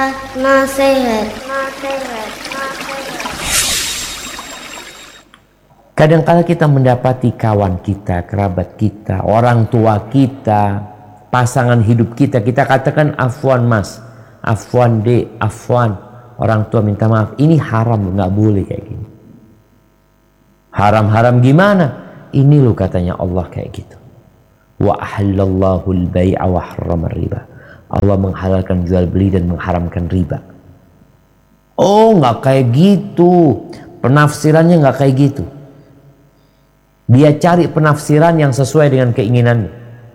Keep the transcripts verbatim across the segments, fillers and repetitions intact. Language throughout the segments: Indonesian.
Nasihat, nasihat, nasihat. Kadang-kala kita mendapati kawan kita, kerabat kita, orang tua kita, pasangan hidup kita, kita katakan afwan mas, afwan dek, afwan. Orang tua minta maaf, ini haram, nggak boleh kayak gini. Haram-haram gimana? Ini loh katanya Allah kayak gitu. Wa ahallallahu al-bai'a wa harrama riba. Allah menghalalkan jual beli dan mengharamkan riba. Oh, nggak kayak gitu. Penafsirannya nggak kayak gitu. Dia cari penafsiran yang sesuai dengan keinginannya.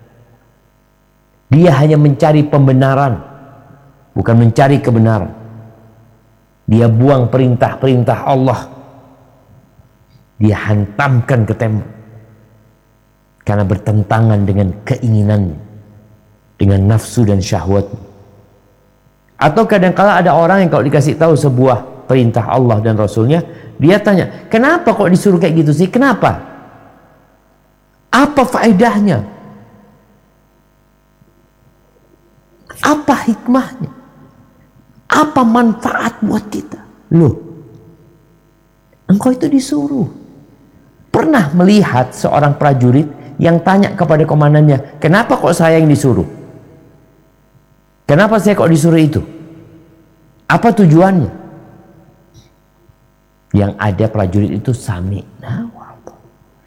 Dia hanya mencari pembenaran, bukan mencari kebenaran. Dia buang perintah-perintah Allah. Dia hantamkan ke tembok. Karena bertentangan dengan keinginannya, dengan nafsu dan syahwat. Atau kadang-kala ada orang yang kalau dikasih tahu sebuah perintah Allah dan Rasulnya, dia tanya, kenapa kok disuruh kayak gitu sih? Kenapa? Apa faedahnya? Apa hikmahnya? Apa manfaat buat kita? Loh, engkau itu disuruh. Pernah melihat seorang prajurit yang tanya kepada komandannya, kenapa kok saya yang disuruh? Kenapa saya kok disuruh itu? Apa tujuannya? Yang ada prajurit itu sami'na wa ata'na.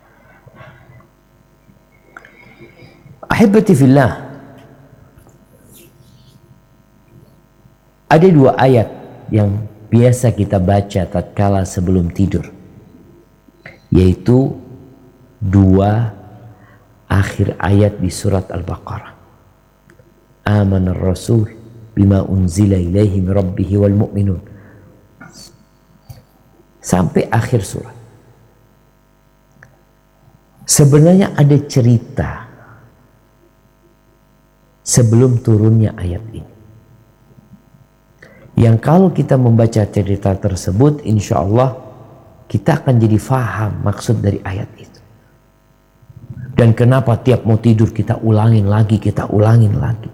Ahibati fillah, ada dua ayat yang biasa kita baca tatkala sebelum tidur, yaitu dua akhir ayat di surat Al-Baqarah. Amanar Rasul bima unzila ilaihi min rabbihi wal mu'minun, sampai akhir surat. Sebenarnya ada cerita sebelum turunnya ayat ini, yang kalau kita membaca cerita tersebut, insya Allah kita akan jadi faham maksud dari ayat itu. Dan kenapa tiap mau tidur kita ulangin lagi, kita ulangin lagi.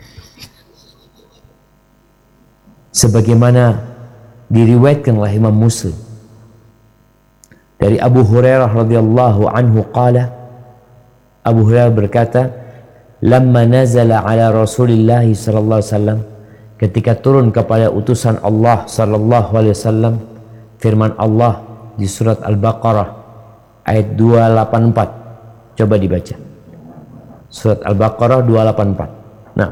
Sebagaimana diriwayatkan oleh Imam Muslim dari Abu Hurairah radhiyallahu anhu qala, Abu Hurairah berkata, lamma nazala ala Rasulillah sallallahu alaihi wasallam, ketika turun kepada utusan Allah sallallahu alaihi wasallam firman Allah di surat Al-Baqarah ayat dua ratus delapan puluh empat. Coba dibaca. Surat Al-Baqarah dua ratus delapan puluh empat. Nah.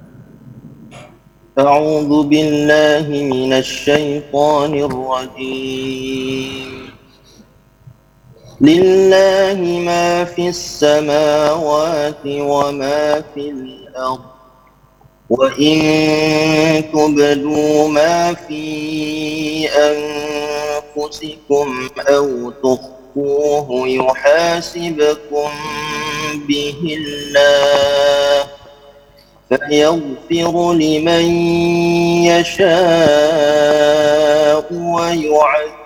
A'udzu billahi minasy syaithanir rajim. Lillahi ma fis samawati wa ma fil ardh. Wa in tubdu ma fi anfusikum aw tukhfuhu yuhasibkum bihi Allah fayaghfiru liman yasha'u wa yu'adhibu